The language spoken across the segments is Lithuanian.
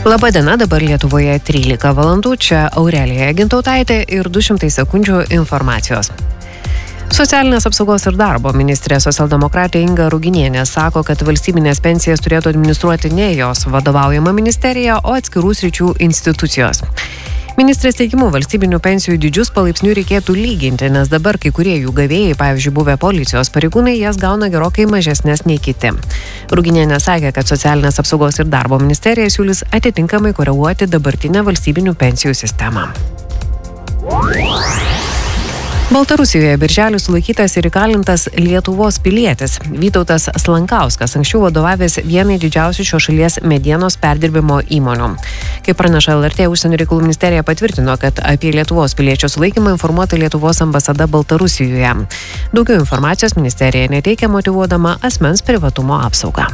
Labadiena, dabar Lietuvoje 13 valandų, čia Aurelija Gintautaitė ir 200 sekundžių informacijos. Socialinės apsaugos ir darbo ministrė socialdemokratė Inga Ruginienė sako, kad valstybinės pensijas turėtų administruoti ne jos vadovaujama ministerija, o atskirų sričių institucijos. Ministrės teigimu, valstybinių pensijų dydžius palaipsniui reikėtų lyginti, nes dabar kai kurie jų gavėjai, pavyzdžiui, buvę policijos pareigūnai, jas gauna gerokai mažesnės nei kiti. Ruginienė sakė, kad socialinės apsaugos ir darbo ministerija siūlys atitinkamai koreguoti dabartinę valstybinių pensijų sistemą. Baltarusijoje birželį sulaikytas ir įkalintas Lietuvos pilietis Vytautas Slankauskas, anksčiau vadovavęs vienai didžiausių šios šalies medienos perdirbimo įmonių. Kaip praneša LRT, Užsienio reikalų ministerija patvirtino, kad apie Lietuvos piliečio sulaikymą informuota Lietuvos ambasada Baltarusijoje. Daugiau informacijos ministerija neteikia, motyvuodama asmens privatumo apsaugą.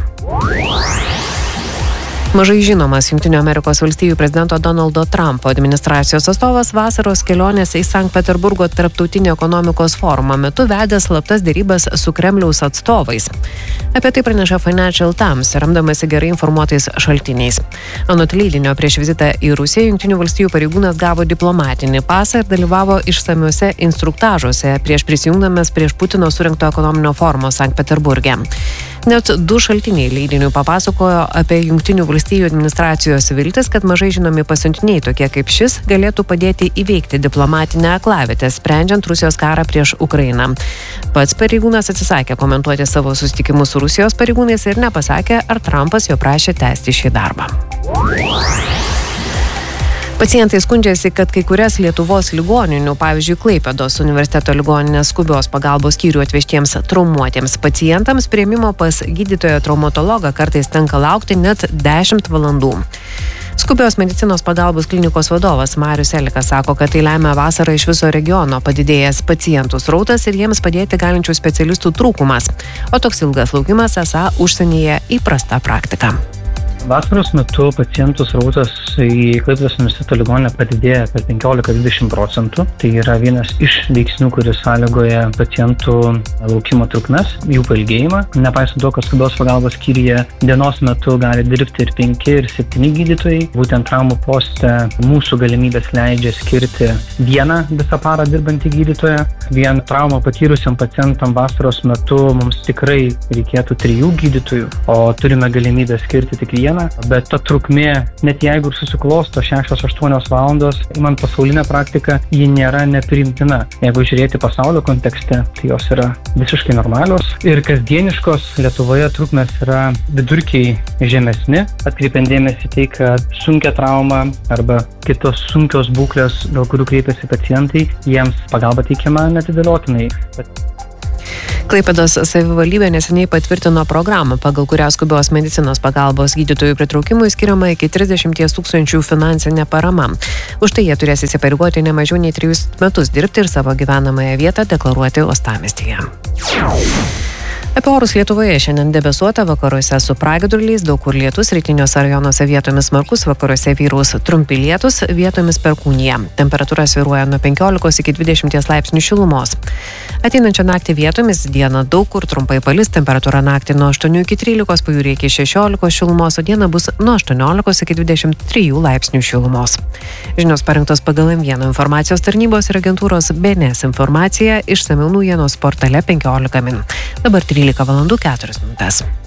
Mažai žinomas Jungtinių Amerikos valstijų prezidento Donaldo Trumpo administracijos atstovas vasaros kelionės į Sankt Peterburgo tarptautinio ekonomikos forumo metu vedė slaptas derybas su Kremliaus atstovais. Apie tai praneša Financial Times, remdamasi gerai informuotais šaltiniais. Anot leidinio, prieš vizitą į Rusiją Jungtinių valstijų pareigūnas gavo diplomatinį pasą ir dalyvavo išsamiuose instruktažuose prieš prisijungdamas prieš Putino surengto ekonominio forumo Sankt Peterburge. Net du šaltiniai leidinių papasakojo apie Jungtinių valstijų administracijos viltis, kad mažai žinomi pasiuntiniai tokie kaip šis galėtų padėti įveikti diplomatinę aklavietę, sprendžiant Rusijos karą prieš Ukrainą. Pats pareigūnas atsisakė komentuoti savo susitikimus su Rusijos pareigūnais ir nepasakė, ar Trumpas jo prašė tęsti šį darbą. Pacientai skundžiasi, kad kai kurias Lietuvos ligoninių, pavyzdžiui, Klaipėdos universiteto ligoninės skubios pagalbos skyrių atvežtiems traumuotiems pacientams priėmimo pas gydytoją traumatologą kartais tenka laukti net 10 valandų. Skubios medicinos pagalbos klinikos vadovas Marius Elikas sako, kad tai lemia vasarą iš viso regiono padidėjęs pacientų srautas ir jiems padėti galinčių specialistų trūkumas, o toks ilgas laukimas esą užsienyje įprasta praktika. Vasaros metu pacientų srautas į Klaipėdos universiteto ligoninę padidėja per 15-20%. Tai yra vienas iš veiksnių, kuris sąlygoja pacientų laukimo trukmes, jų pailgėjimą. Nepaisant to, kad skubios pagalbos skyriuje dienos metu gali dirbti ir 5 ir 7 gydytojai. Būtent traumų poste mūsų galimybės leidžia skirti vieną visą parą dirbantį gydytoją. Vien traumą patyrusiam pacientam vasaros metu mums tikrai reikėtų 3 gydytojų, o turime galimybę skirti tik vieną. Bet ta trukmė, net jeigu ir susiklosto 6-8 valandos, imant pasaulinę praktiką, ji nėra nepriimtina. Jeigu žiūrėti pasaulio kontekste, tai jos yra visiškai normalios ir kasdieniškos. Lietuvoje trukmės yra vidurkiai žemesni, atkreipiant dėmesį tai, kad sunkia trauma arba kitos sunkios būklės, dėl kurių kreipiasi pacientai, jiems pagalba teikiama neatidėliotinai. Klaipėdos savivaldybė neseniai patvirtino programą, pagal kurią skubios medicinos pagalbos gydytojų pritraukimui skiriama iki 30 000 finansinė parama. Už tai jie turės įsipareigoti ne mažiau nei 3 metus dirbti ir savo gyvenamąją vietą deklaruoti uostamiestyje. Apie orus Lietuvoje šiandien debesuota, vakaruose su pragiedruliais, daug kur lietus, rytiniuose rajonuose vietomis smarkus, vakaruose vyraus trumpi lietus, vietomis perkūnija. Temperatūra svyruoja nuo 15 iki 20 laipsnių šilumos. Ateinančią naktį vietomis dieną daug kur trumpai palis, temperatūra naktį nuo 8 iki 13, pajūryje iki 16 šilumos, o dieną bus nuo 18 iki 23 laipsnių šilumos. Žinios parengtos pagal M1 informacijos tarnybos ir agentūros BNS informacija, išsamiau naujienos portale 15 min. Dabar 13 valandų 4 minutės.